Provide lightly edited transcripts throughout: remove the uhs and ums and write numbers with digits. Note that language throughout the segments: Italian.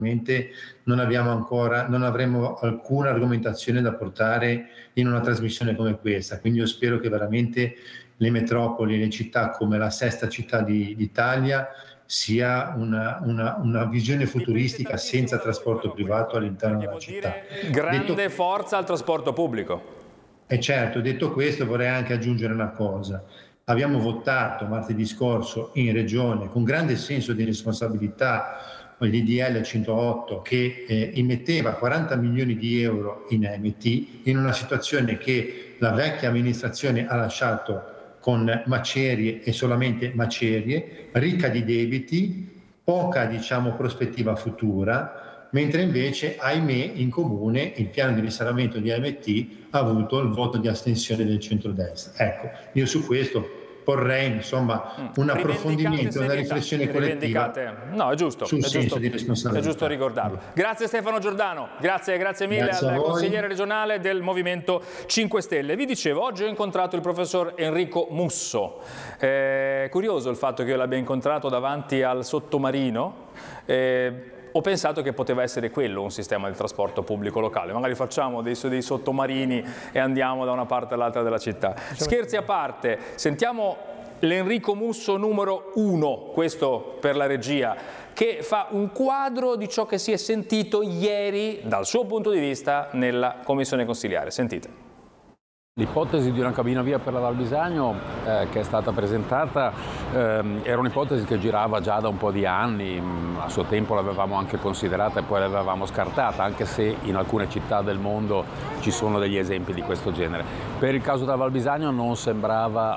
non avremo alcuna argomentazione da portare in una trasmissione come questa. Quindi io spero che veramente le metropoli, le città come la sesta città d'Italia sia una visione futuristica senza trasporto privato all'interno della città. Grande forza al trasporto pubblico. E certo, detto questo vorrei anche aggiungere una cosa. Abbiamo votato martedì scorso in Regione con grande senso di responsabilità il DDL 108 che immetteva 40 milioni di euro in AMT in una situazione che la vecchia amministrazione ha lasciato con macerie e solamente macerie, ricca di debiti, poca prospettiva futura, mentre invece, ahimè, in Comune il piano di risanamento di AMT ha avuto il voto di astensione del centrodestra. Ecco, io su questo porrei un approfondimento, una riflessione collettiva. No, è giusto, sul senso di responsabilità. È giusto ricordarlo. Grazie Stefano Giordano, grazie mille al consigliere regionale del Movimento 5 Stelle. Vi dicevo, oggi ho incontrato il professor Enrico Musso. Curioso il fatto che io l'abbia incontrato davanti al sottomarino. Ho pensato che poteva essere quello un sistema di trasporto pubblico locale, magari facciamo dei sottomarini e andiamo da una parte all'altra della città. Scherzi a parte, sentiamo l'Enrico Musso numero 1, questo per la regia, che fa un quadro di ciò che si è sentito ieri dal suo punto di vista nella commissione consiliare. Sentite. L'ipotesi di una cabina via per la Val Bisagno che è stata presentata era un'ipotesi che girava già da un po' di anni, a suo tempo l'avevamo anche considerata e poi l'avevamo scartata, anche se in alcune città del mondo ci sono degli esempi di questo genere. Per il caso della Val Bisagno non sembra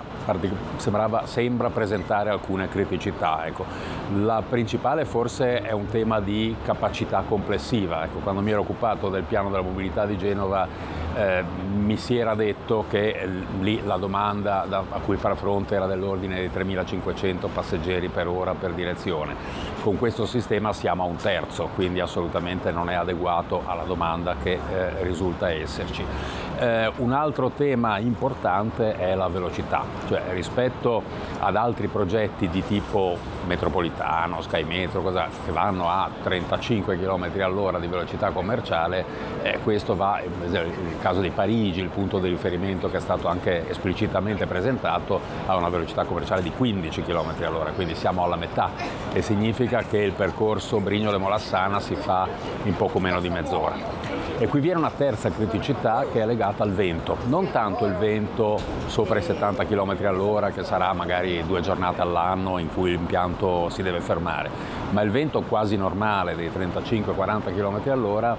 presentare alcune criticità. Ecco. La principale forse è un tema di capacità complessiva. Ecco, quando mi ero occupato del piano della mobilità di Genova mi si era detto che lì la domanda a cui far fronte era dell'ordine di 3.500 passeggeri per ora per direzione. Con questo sistema siamo a un terzo, quindi assolutamente non è adeguato alla domanda che risulta esserci. Un altro tema importante è la velocità, cioè rispetto ad altri progetti di tipo metropolitano, Sky Metro, che vanno a 35 km all'ora di velocità commerciale, questo va, nel caso di Parigi, il punto di riferimento che è stato anche esplicitamente presentato, a una velocità commerciale di 15 km all'ora, quindi siamo alla metà e significa che il percorso Brignole-Molassana si fa in poco meno di mezz'ora. E qui viene una terza criticità che è legata al vento, non tanto il vento sopra i 70 km all'ora che sarà magari 2 giornate all'anno in cui l'impianto si deve fermare, ma il vento quasi normale dei 35-40 km all'ora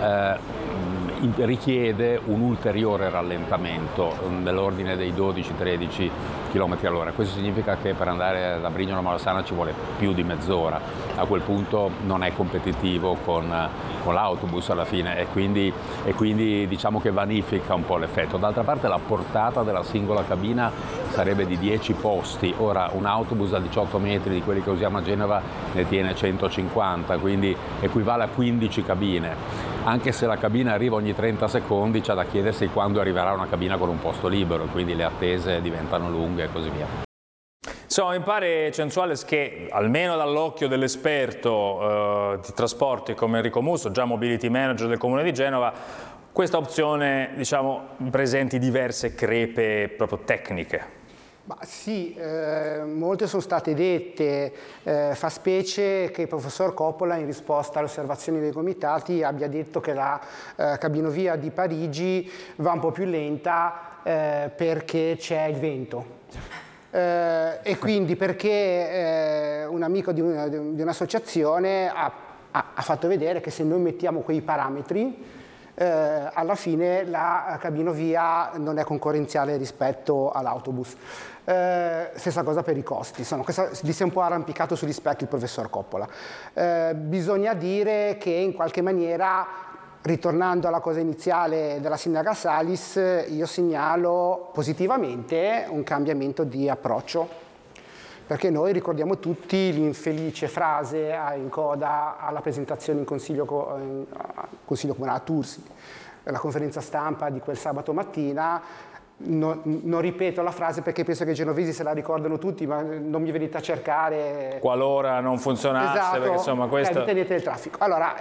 richiede un ulteriore rallentamento dell'ordine dei 12-13 km all'ora. Questo significa che per andare da Brignole a Molassana ci vuole più di mezz'ora. A quel punto non è competitivo con l'autobus alla fine e quindi diciamo che vanifica un po' l'effetto. D'altra parte la portata della singola cabina sarebbe di 10 posti, ora un autobus da 18 metri di quelli che usiamo a Genova ne tiene 150, quindi equivale a 15 cabine. Anche se la cabina arriva ogni 30 secondi, c'è da chiedersi quando arriverà una cabina con un posto libero, quindi le attese diventano lunghe e così via. Insomma, mi pare, Censuales, che almeno dall'occhio dell'esperto di trasporti come Enrico Musso, già mobility manager del Comune di Genova, questa opzione, presenti diverse crepe proprio tecniche. Ma sì, molte sono state dette, fa specie che il professor Coppola in risposta alle osservazioni dei comitati abbia detto che la cabinovia di Parigi va un po' più lenta perché c'è il vento. E quindi perché un amico di un'associazione ha fatto vedere che se noi mettiamo quei parametri alla fine la cabinovia non è concorrenziale rispetto all'autobus. Stessa cosa per i costi, gli si è un po' arrampicato sugli specchi il professor Coppola. Bisogna dire che in qualche maniera, ritornando alla cosa iniziale della sindaca Salis, io segnalo positivamente un cambiamento di approccio, perché noi ricordiamo tutti l'infelice frase in coda alla presentazione in Consiglio Comunale a Tursi, la conferenza stampa di quel sabato mattina, non ripeto la frase perché penso che i genovesi se la ricordano tutti, ma non mi venite a cercare. Qualora non funzionasse, esatto, perché insomma questo... tenete il traffico. Allora,